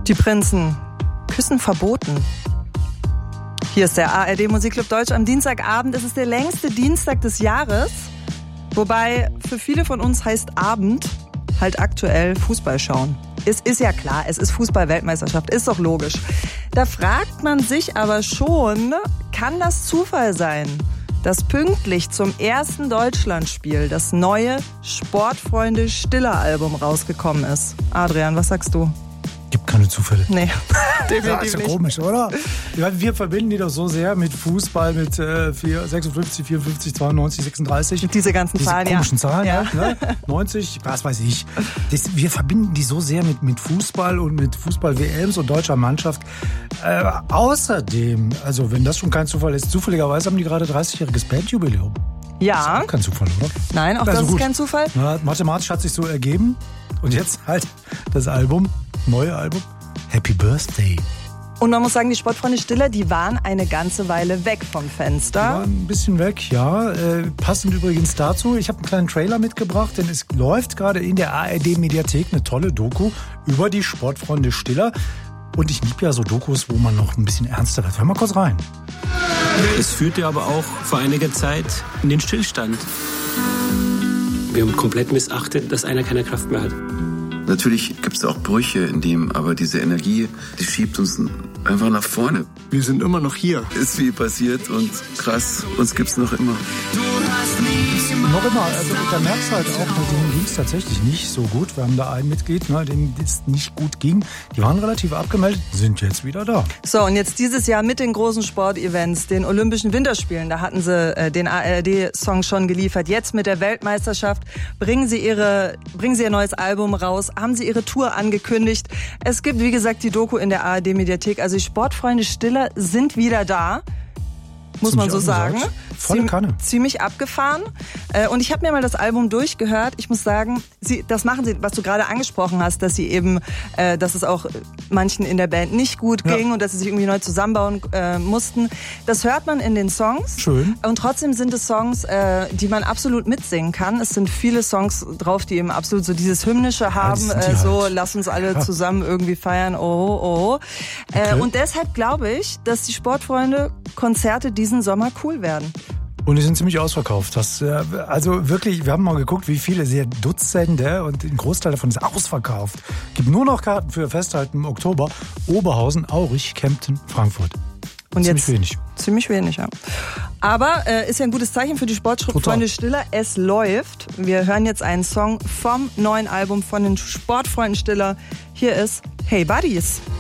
Die Prinzen. Küssen verboten. Hier ist der ARD Musikclub Deutsch am Dienstagabend. Es ist der längste Dienstag des Jahres. Wobei für viele von uns heißt Abend halt aktuell Fußball schauen. Es ist ja klar, es ist Fußball-Weltmeisterschaft, ist doch logisch. Da fragt man sich aber schon, kann das Zufall sein, dass pünktlich zum ersten Deutschlandspiel das neue Sportfreunde Stiller-Album rausgekommen ist? Adrian, was sagst du? Gibt keine Zufälle. Nee, definitiv ja, ist ja nicht. Komisch, oder? Wir verbinden die doch so sehr mit Fußball, mit 56, 54, 92, 36. Diese ganzen Zahlen, komischen Zahlen, ja. halt, ne? 90, was weiß ich. Wir verbinden die so sehr mit Fußball und mit Fußball-WMs und deutscher Mannschaft. Außerdem, also wenn das schon kein Zufall ist, zufälligerweise haben die gerade 30-jähriges Bandjubiläum. Ja. Das ist auch kein Zufall, oder? Nein, auch Also das gut. ist kein Zufall. Na, mathematisch hat sich so ergeben. Und jetzt halt das Album, neue Album, Happy Birthday. Und man muss sagen, die Sportfreunde Stiller, die waren eine ganze Weile weg vom Fenster. War ein bisschen weg, ja. Passend übrigens dazu, ich habe einen kleinen Trailer mitgebracht, denn es läuft gerade in der ARD-Mediathek eine tolle Doku über die Sportfreunde Stiller. Und ich liebe ja so Dokus, wo man noch ein bisschen ernster wird. Hör mal kurz rein. Es führte aber auch vor einiger Zeit in den Stillstand. Wir haben komplett missachtet, dass einer keine Kraft mehr hat. Natürlich gibt es auch Brüche in dem, aber diese Energie, die schiebt uns einfach nach vorne. Wir sind immer noch hier. Ist viel passiert und krass, uns gibt's noch immer. Noch immer, also da merkst du halt auch, denen ging es tatsächlich nicht so gut. Wir haben da ein Mitglied, dem es nicht gut ging. Die waren relativ abgemeldet, sind jetzt wieder da. So, und jetzt dieses Jahr mit den großen Sportevents, den Olympischen Winterspielen, da hatten sie den ARD-Song schon geliefert. Jetzt mit der Weltmeisterschaft bringen sie ihr neues Album raus, haben sie ihre Tour angekündigt. Es gibt, wie gesagt, die Doku in der ARD-Mediathek. Also die Sportfreunde Stiller sind wieder da. Muss man so sagen. Volle Kanne. Ziemlich abgefahren. Und ich habe mir mal das Album durchgehört. Ich muss sagen, das machen sie, was du gerade angesprochen hast, dass sie eben, dass es auch manchen in der Band nicht gut ging und dass sie sich irgendwie neu zusammenbauen mussten. Das hört man in den Songs. Schön. Und trotzdem sind es Songs, die man absolut mitsingen kann. Es sind viele Songs drauf, die eben absolut so dieses Hymnische haben. So, halt. Lass uns alle zusammen irgendwie feiern. Oh. Okay. Und deshalb glaube ich, dass die Sportfreunde Konzerte diesen Sommer cool werden. Und die sind ziemlich ausverkauft. Also wirklich, wir haben mal geguckt, wie viele, sehr Dutzende, und ein Großteil davon ist ausverkauft. Gibt nur noch Karten für Festhalten im Oktober. Oberhausen, Aurich, Kempten, Frankfurt. Und ziemlich jetzt wenig. Ziemlich wenig, ja. Aber ist ja ein gutes Zeichen für die Sportfreunde Stiller. Es läuft. Wir hören jetzt einen Song vom neuen Album von den Sportfreunden Stiller. Hier ist Hey Buddies.